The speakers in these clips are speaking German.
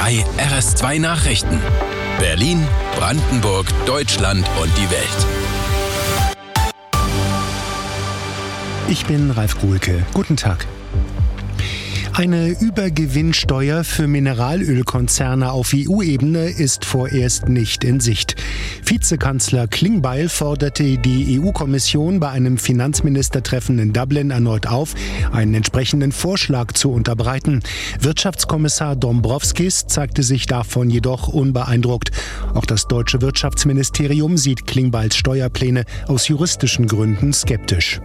3 RS2 Nachrichten. Berlin, Brandenburg, Deutschland und die Welt. Ich bin Ralf Guhlke. Guten Tag. Eine Übergewinnsteuer für Mineralölkonzerne auf EU-Ebene ist vorerst nicht in Sicht. Vizekanzler Klingbeil forderte die EU-Kommission bei einem Finanzministertreffen in Dublin erneut auf, einen entsprechenden Vorschlag zu unterbreiten. Wirtschaftskommissar Dombrovskis zeigte sich davon jedoch unbeeindruckt. Auch das deutsche Wirtschaftsministerium sieht Klingbeils Steuerpläne aus juristischen Gründen skeptisch.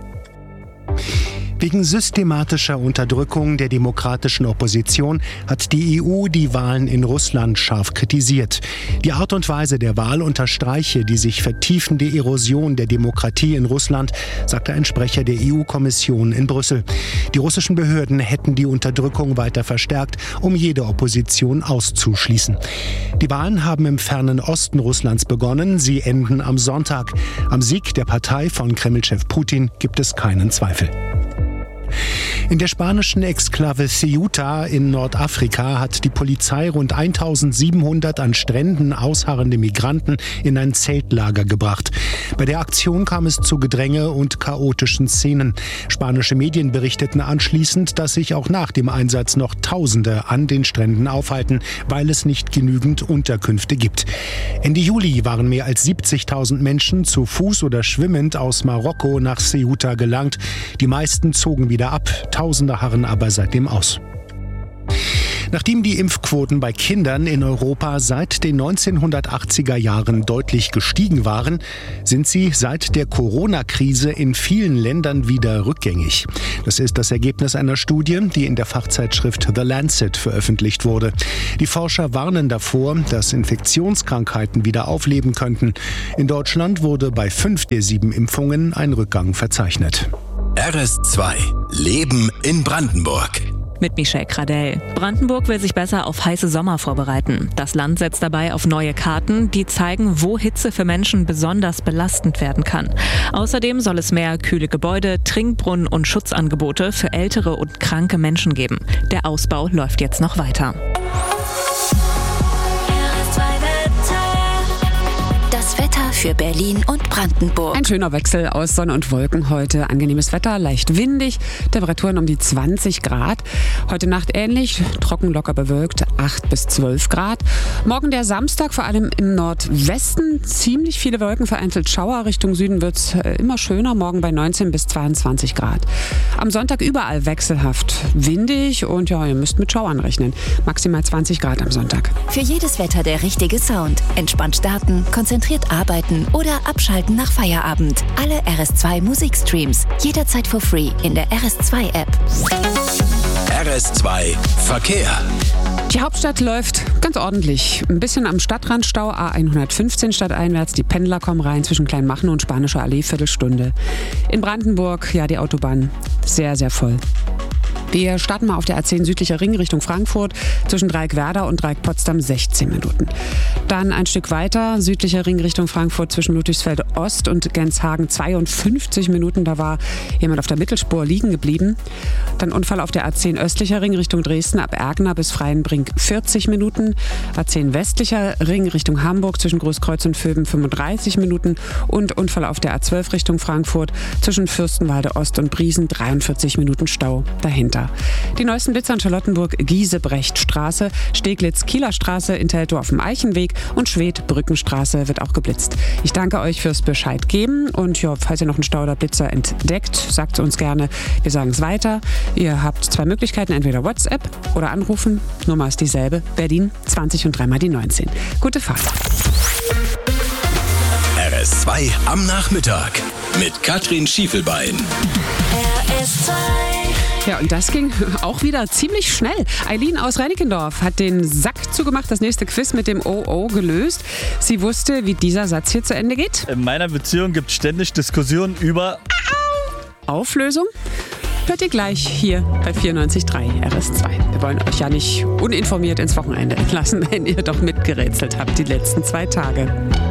Wegen systematischer Unterdrückung der demokratischen Opposition hat die EU die Wahlen in Russland scharf kritisiert. Die Art und Weise der Wahl unterstreiche die sich vertiefende Erosion der Demokratie in Russland, sagte ein Sprecher der EU-Kommission in Brüssel. Die russischen Behörden hätten die Unterdrückung weiter verstärkt, um jede Opposition auszuschließen. Die Wahlen haben im fernen Osten Russlands begonnen. Sie enden am Sonntag. Am Sieg der Partei von Kremlchef Putin gibt es keinen Zweifel. In der spanischen Exklave Ceuta in Nordafrika hat die Polizei rund 1700 an Stränden ausharrende Migranten in ein Zeltlager gebracht. Bei der Aktion kam es zu Gedränge und chaotischen Szenen. Spanische Medien berichteten anschließend, dass sich auch nach dem Einsatz noch Tausende an den Stränden aufhalten, weil es nicht genügend Unterkünfte gibt. Ende Juli waren mehr als 70.000 Menschen zu Fuß oder schwimmend aus Marokko nach Ceuta gelangt. Die meisten zogen wieder ab. Tausende harren aber seitdem aus. Nachdem die Impfquoten bei Kindern in Europa seit den 1980er Jahren deutlich gestiegen waren, sind sie seit der Corona-Krise in vielen Ländern wieder rückgängig. Das ist das Ergebnis einer Studie, die in der Fachzeitschrift The Lancet veröffentlicht wurde. Die Forscher warnen davor, dass Infektionskrankheiten wieder aufleben könnten. In Deutschland wurde bei 5 der 7 Impfungen ein Rückgang verzeichnet. RS2 Leben in Brandenburg. Mit Michelle Kradell. Brandenburg will sich besser auf heiße Sommer vorbereiten. Das Land setzt dabei auf neue Karten, die zeigen, wo Hitze für Menschen besonders belastend werden kann. Außerdem soll es mehr kühle Gebäude, Trinkbrunnen und Schutzangebote für ältere und kranke Menschen geben. Der Ausbau läuft jetzt noch weiter. Für Berlin und Brandenburg. Ein schöner Wechsel aus Sonne und Wolken heute. Angenehmes Wetter, leicht windig, Temperaturen um die 20 Grad. Heute Nacht ähnlich, trocken, locker bewölkt, 8 bis 12 Grad. Morgen der Samstag, vor allem im Nordwesten, ziemlich viele Wolken, vereinzelt Schauer. Richtung Süden wird es immer schöner, morgen bei 19 bis 22 Grad. Am Sonntag überall wechselhaft windig und ja, ihr müsst mit Schauern rechnen. Maximal 20 Grad am Sonntag. Für jedes Wetter der richtige Sound. Entspannt starten, konzentriert arbeiten oder abschalten nach Feierabend. Alle RS2 Musikstreams jederzeit for free in der RS2 App. RS2 Verkehr. Die Hauptstadt läuft ganz ordentlich. Ein bisschen am Stadtrandstau, A115 stadteinwärts. Die Pendler kommen rein zwischen Kleinmachnow und Spanischer Allee, Viertelstunde. In Brandenburg, ja, die Autobahn sehr, sehr voll. Wir starten mal auf der A10 südlicher Ring Richtung Frankfurt, zwischen Dreieck-Werder und Dreieck-Potsdam 16 Minuten. Dann ein Stück weiter, südlicher Ring Richtung Frankfurt zwischen Ludwigsfelde Ost und Genshagen 52 Minuten. Da war jemand auf der Mittelspur liegen geblieben. Dann Unfall auf der A10 östlicher Ring Richtung Dresden ab Ergner bis Freienbrink 40 Minuten. A10 westlicher Ring Richtung Hamburg zwischen Großkreuz und Vöben 35 Minuten. Und Unfall auf der A12 Richtung Frankfurt zwischen Fürstenwalde Ost und Briesen 43 Minuten Stau dahinter. Die neuesten Blitzer in Charlottenburg, Giesebrechtstraße, Steglitz-Kieler Straße, in Teltow auf dem Eichenweg und Schwedt-Brückenstraße wird auch geblitzt. Ich danke euch fürs Bescheid geben und ja, falls ihr noch einen Stau oder Blitzer entdeckt, sagt es uns gerne. Wir sagen es weiter. Ihr habt 2 Möglichkeiten, entweder WhatsApp oder anrufen. Nummer ist dieselbe, Berlin 20 und 3 die 19. Gute Fahrt. RS2 am Nachmittag mit Katrin Schiefelbein. RS2. Ja, und das ging auch wieder ziemlich schnell. Eileen aus Reinickendorf hat den Sack zugemacht, das nächste Quiz mit dem OO gelöst. Sie wusste, wie dieser Satz hier zu Ende geht. In meiner Beziehung gibt es ständig Diskussionen über Auflösung hört ihr gleich hier bei 94.3 RS2. Wir wollen euch ja nicht uninformiert ins Wochenende entlassen, wenn ihr doch mitgerätselt habt die letzten 2 Tage.